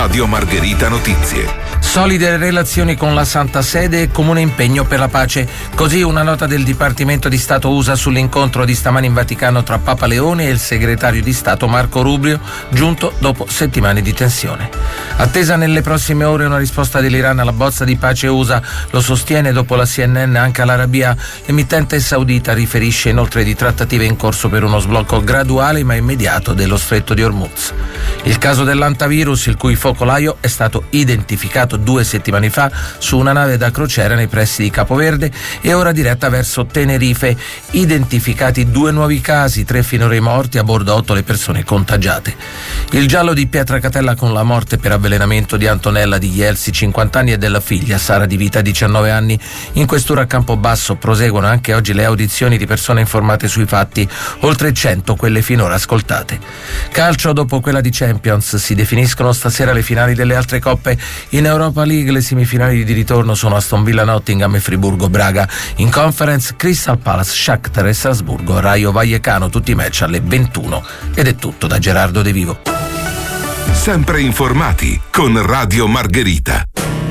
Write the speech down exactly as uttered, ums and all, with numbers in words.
Radio Margherita Notizie. Solide relazioni con la Santa Sede e comune impegno per la pace. Così una nota del Dipartimento di Stato U S A sull'incontro di stamani in Vaticano tra Papa Leone e il segretario di Stato Marco Rubio, giunto dopo settimane di tensione. Attesa nelle prossime ore una risposta dell'Iran alla bozza di pace U S A, lo sostiene dopo la C N N anche all'Arabia. L'emittente saudita riferisce inoltre di trattative in corso per uno sblocco graduale ma immediato dello stretto di Hormuz. Il caso dell'antavirus, il cui focolaio è stato identificato due settimane fa su una nave da crociera nei pressi di Capoverde e ora diretta verso Tenerife. Identificati due nuovi casi, tre finora i morti, a bordo otto le persone contagiate. Il giallo di Pietracatella con la morte per avvelenamento di Antonella di Ielsi, cinquanta anni, e della figlia Sara di Vita, diciannove anni. In questura a Campobasso proseguono anche oggi le audizioni di persone informate sui fatti, oltre cento quelle finora ascoltate. Calcio, dopo quella di Champions si definiscono stasera le finali delle altre coppe. In Europa League le semifinali di ritorno sono Aston Villa Nottingham e Friburgo Braga. In Conference Crystal Palace, Shakhtar e Strasburgo, Rayo Vallecano, tutti i match alle ventuno. Ed è tutto da Gerardo De Vivo. Sempre informati con Radio Margherita.